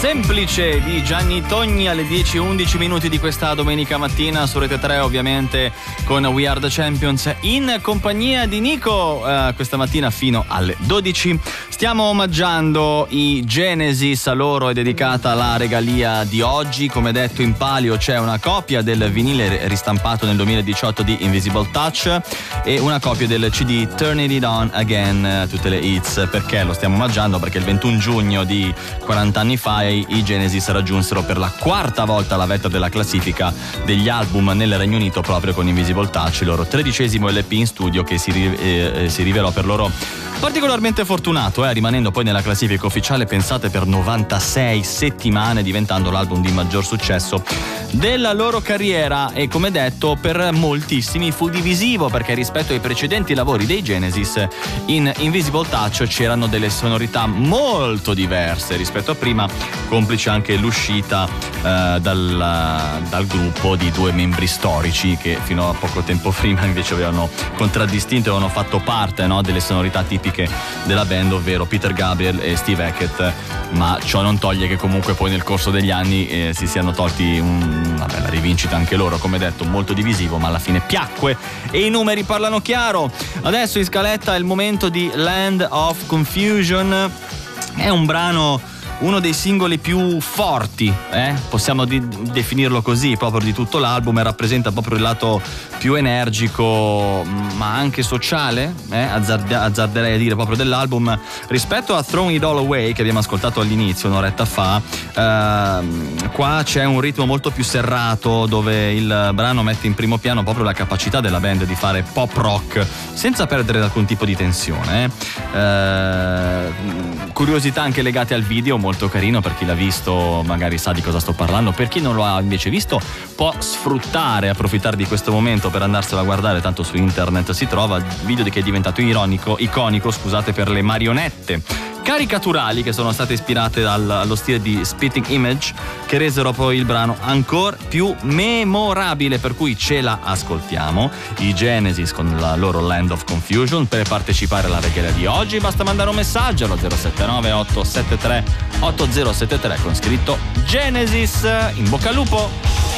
Semplice di Gianni Togni alle 10:11 minuti di questa domenica mattina su Rete 3, ovviamente con We Are The Champions in compagnia di Nico questa mattina fino alle 12. Stiamo omaggiando i Genesis, a loro è dedicata la regalia di oggi. Come detto, in palio c'è una copia del vinile ristampato nel 2018 di Invisible Touch e una copia del CD Turning It On Again, tutte le hits. Perché lo stiamo omaggiando? Perché il 21 giugno di 40 anni fa i Genesis raggiunsero per la quarta volta la vetta della classifica degli album nel Regno Unito proprio con Invisible Touch, il loro 13° LP in studio che si rivelò per loro particolarmente fortunato, rimanendo poi nella classifica ufficiale, pensate, per 96 settimane, diventando l'album di maggior successo della loro carriera. E come detto, per moltissimi fu divisivo, perché rispetto ai precedenti lavori dei Genesis in Invisible Touch c'erano delle sonorità molto diverse rispetto a prima, complice anche l'uscita dal gruppo di due membri storici che fino a poco tempo prima invece avevano contraddistinto e avevano fatto parte, no, delle sonorità tipiche della band, ovvero Peter Gabriel e Steve Hackett. Ma ciò non toglie che comunque poi nel corso degli anni si siano tolti una bella rivincita anche loro, come detto, molto divisivo, ma alla fine piacque e i numeri parlano chiaro. Adesso in scaletta è il momento di Land of Confusion. È un brano, uno dei singoli più forti, possiamo definirlo così, proprio di tutto l'album, e rappresenta proprio il lato più energico ma anche sociale, azzarderei a dire, proprio dell'album rispetto a Throwing It All Away che abbiamo ascoltato all'inizio un'oretta fa. Qua c'è un ritmo molto più serrato, dove il brano mette in primo piano proprio la capacità della band di fare pop rock senza perdere alcun tipo di tensione. Curiosità anche legate al video, molto carino, per chi l'ha visto magari sa di cosa sto parlando, per chi non lo ha invece visto può sfruttare, approfittare di questo momento per andarselo a guardare, tanto su internet si trova il video che è diventato iconico, per le marionette caricaturali che sono state ispirate allo stile di Spitting Image, che resero poi il brano ancora più memorabile, per cui ce la ascoltiamo. I Genesis con la loro Land of Confusion. Per partecipare alla regalia di oggi basta mandare un messaggio allo 079 873 8073 con scritto Genesis. In bocca al lupo!